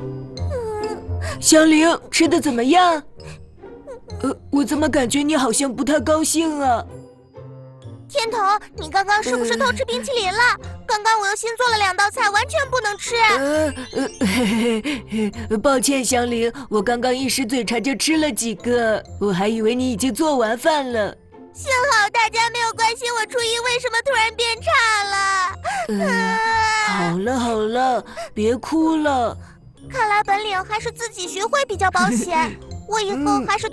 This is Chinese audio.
香菱，吃的怎么样？我怎么感觉你好像不太高兴啊？ 天童，你刚刚是不是偷吃冰淇淋了？刚刚我又新做了2道菜，完全不能吃。 抱歉，香菱，我刚刚一时嘴馋就吃了几个，我还以为你已经做完饭了。 幸好大家没有关心我厨艺为什么突然变差了。 好了好了，别哭了。 看来本领还是自己学会比较保险。我以后还是